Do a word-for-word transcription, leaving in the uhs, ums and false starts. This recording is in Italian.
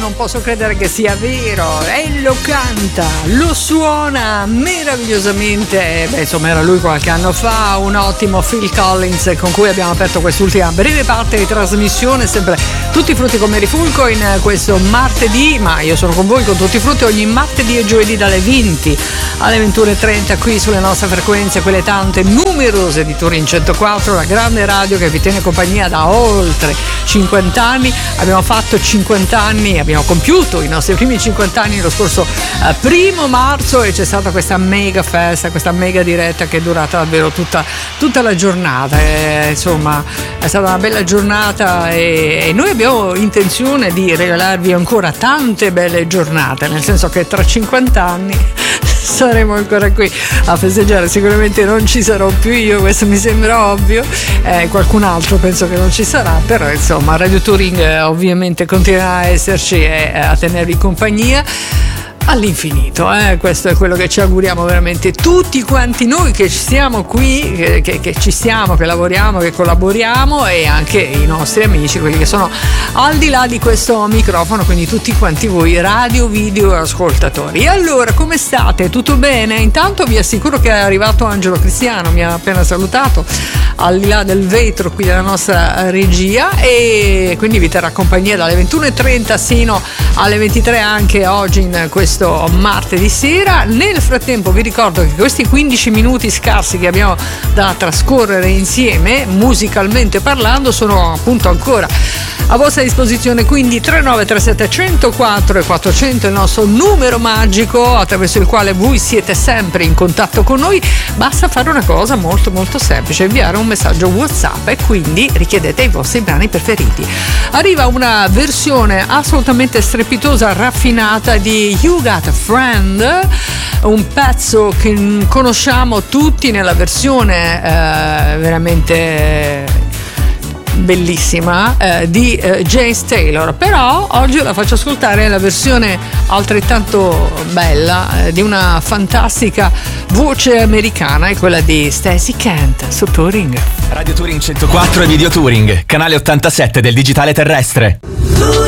non posso credere che sia vero. E lo canta, lo suona meravigliosamente. Beh, insomma, era lui qualche anno fa, un ottimo Phil Collins con cui abbiamo aperto quest'ultima breve parte di trasmissione. Sempre tutti i frutti con Mary Fulco in questo martedì, ma io sono con voi con tutti i frutti ogni martedì e giovedì dalle venti alle ventuno e trenta qui sulle nostre frequenze, quelle tante numerose di Turin centoquattro, la grande radio che vi tiene compagnia da oltre cinquanta anni. Abbiamo fatto cinquanta anni, abbiamo compiuto i nostri primi cinquanta anni lo scorso eh, primo marzo e c'è stata questa mega festa, questa mega diretta che è durata davvero tutta, tutta la giornata. E, insomma, è stata una bella giornata e, e noi abbiamo intenzione di regalarvi ancora tante belle giornate, nel senso che tra cinquanta anni saremo ancora qui a festeggiare. Sicuramente non ci sarò più io, questo mi sembra ovvio, eh, qualcun altro penso che non ci sarà, però insomma Radio Touring eh, ovviamente continuerà a esserci e eh, a tenervi compagnia all'infinito, eh? Questo è quello che ci auguriamo veramente tutti quanti noi che ci siamo qui, che, che, che ci siamo, che lavoriamo, che collaboriamo, e anche i nostri amici, quelli che sono al di là di questo microfono, quindi tutti quanti voi radio, video ascoltatori. E allora, come state? Tutto bene? Intanto vi assicuro che è arrivato Angelo Cristiano, mi ha appena salutato al di là del vetro qui della nostra regia, e quindi vi terrà compagnia dalle ventuno e trenta sino alle ventitré anche oggi in questo martedì sera. Nel frattempo vi ricordo che questi quindici minuti scarsi che abbiamo da trascorrere insieme, musicalmente parlando, sono appunto ancora a vostra disposizione, quindi tre nove tre sette zero zero quattro e quattrocento è il nostro numero magico attraverso il quale voi siete sempre in contatto con noi. Basta fare una cosa molto molto semplice: inviare un messaggio WhatsApp e quindi richiedete i vostri brani preferiti. Arriva una versione assolutamente strepitosa, raffinata di You Got a Friend, un pezzo che conosciamo tutti nella versione eh, veramente bellissima eh, di eh, James Taylor, però oggi la faccio ascoltare la versione altrettanto bella eh, di una fantastica voce americana, è quella di Stacey Kent su Touring. Radio Touring centoquattro e Video Touring, canale ottantasette del digitale terrestre.